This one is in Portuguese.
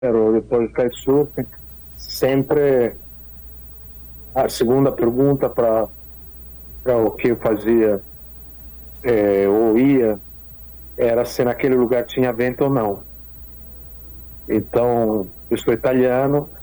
depois do kitesurfing, sempre a segunda pergunta para o que eu fazia ou ia era se naquele lugar tinha vento ou não. Então, eu sou italiano,